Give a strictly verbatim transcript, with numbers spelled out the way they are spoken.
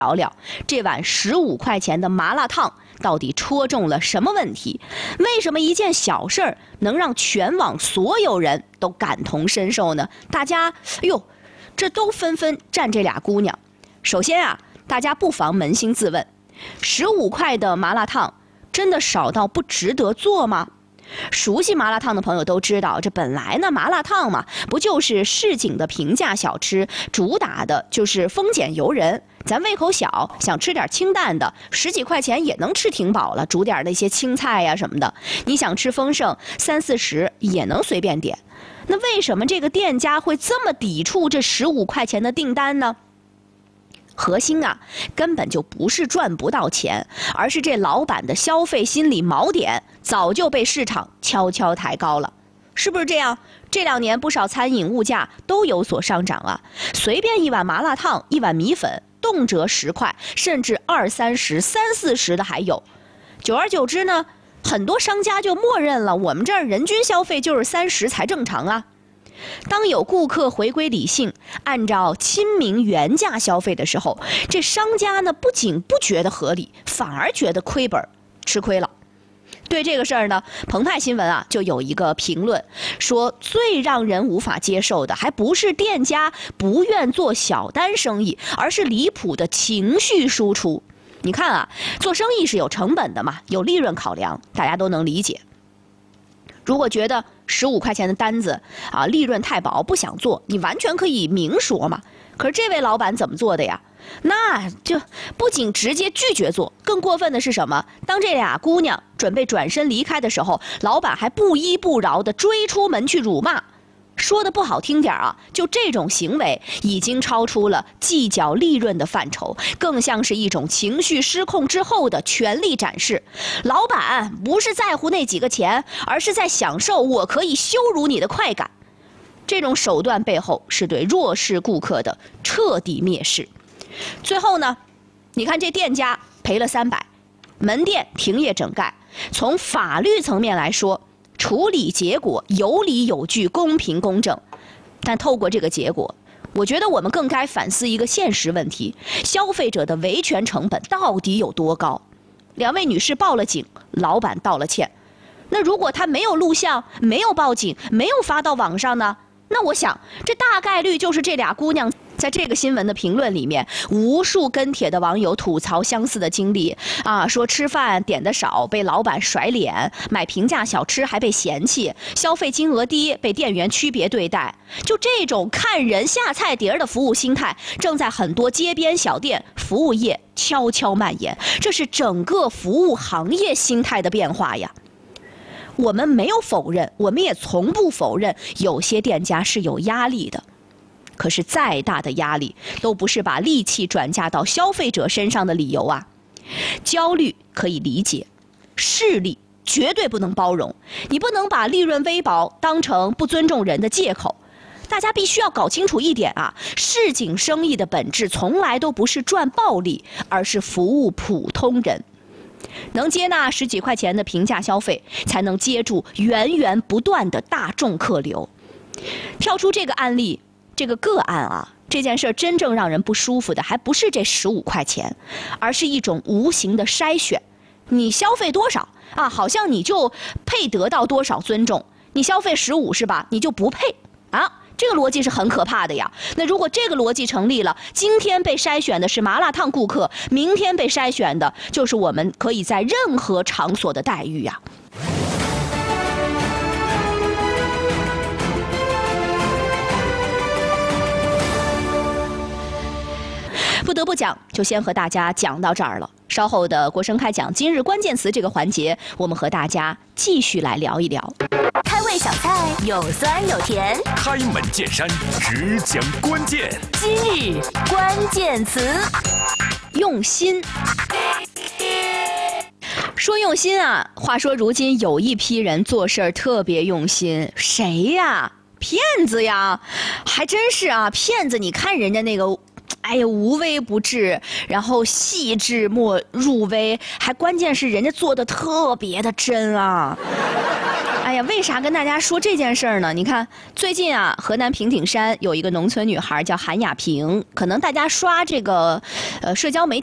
聊聊这碗十五块钱的麻辣烫到底戳中了什么问题？为什么一件小事儿能让全网所有人都感同身受呢？大家，哎呦，这都纷纷站这俩姑娘。首先啊，大家不妨扪心自问：十五块的麻辣烫真的少到不值得做吗？熟悉麻辣烫的朋友都知道，这本来呢，麻辣烫嘛，不就是市井的平价小吃，主打的就是丰俭由人。咱胃口小，想吃点清淡的，十几块钱也能吃挺饱了，煮点那些青菜呀、啊、什么的。你想吃丰盛，三四十也能随便点。那为什么这个店家会这么抵触这十五块钱的订单呢？核心啊，根本就不是赚不到钱，而是这老板的消费心理锚点早就被市场悄悄抬高了，是不是这样？这两年不少餐饮物价都有所上涨啊，随便一碗麻辣烫、一碗米粉，动辄十块，甚至二三十、三四十的还有。久而久之呢，很多商家就默认了，我们这儿人均消费就是三十才正常啊。当有顾客回归理性，按照亲民原价消费的时候，这商家呢不仅不觉得合理，反而觉得亏本，吃亏了。对这个事儿呢，澎湃新闻啊就有一个评论说，最让人无法接受的还不是店家不愿做小单生意，而是离谱的情绪输出。你看啊，做生意是有成本的嘛，有利润考量，大家都能理解。如果觉得十五块钱的单子啊，利润太薄不想做，你完全可以明说嘛。可是这位老板怎么做的呀？那就不仅直接拒绝做，更过分的是什么？当这俩姑娘准备转身离开的时候，老板还不依不饶地追出门去辱骂。说的不好听点啊，就这种行为已经超出了计较利润的范畴，更像是一种情绪失控之后的权力展示。老板不是在乎那几个钱，而是在享受我可以羞辱你的快感。这种手段背后是对弱势顾客的彻底蔑视。最后呢，你看这店家赔了三百，门店停业整盖。从法律层面来说，处理结果有理有据、公平公正，但透过这个结果，我觉得我们更该反思一个现实问题：消费者的维权成本到底有多高？两位女士报了警，老板道了歉。那如果他没有录像、没有报警、没有发到网上呢？那我想，这大概率就是这俩姑娘在这个新闻的评论里面，无数跟帖的网友吐槽相似的经历啊，说吃饭点的少被老板甩脸，买平价小吃还被嫌弃，消费金额低被店员区别对待。就这种看人下菜碟的服务心态，正在很多街边小店服务业悄悄蔓延，这是整个服务行业心态的变化呀。我们没有否认，我们也从不否认有些店家是有压力的。可是再大的压力都不是把戾气转嫁到消费者身上的理由啊！焦虑可以理解，势利绝对不能包容。你不能把利润微薄当成不尊重人的借口。大家必须要搞清楚一点啊，市井生意的本质从来都不是赚暴利，而是服务普通人。能接纳十几块钱的平价消费，才能接住源源不断的大众客流。跳出这个案例，这个个案啊，这件事真正让人不舒服的还不是这十五块钱，而是一种无形的筛选。你消费多少啊，好像你就配得到多少尊重。你消费十五是吧，你就不配啊。这个逻辑是很可怕的呀。那如果这个逻辑成立了，今天被筛选的是麻辣烫顾客，明天被筛选的就是我们可以在任何场所的待遇呀。不得不讲，就先和大家讲到这儿了。稍后的国声开讲今日关键词这个环节，我们和大家继续来聊一聊。 开胃小菜有酸有甜， 开门见山，只讲关键。 今日关键词， 用心。说用心啊，话说如今有一批人做事儿特别用心，谁呀？骗子呀！还真是啊，骗子！你看人家那个。哎呀，无微不至，然后细致莫入微，还关键是人家做的特别的真啊！哎哎呀，为啥跟大家说这件事儿呢？你看，最近啊，河南平顶山有一个农村女孩叫韩亚萍，可能大家刷这个呃社交媒体。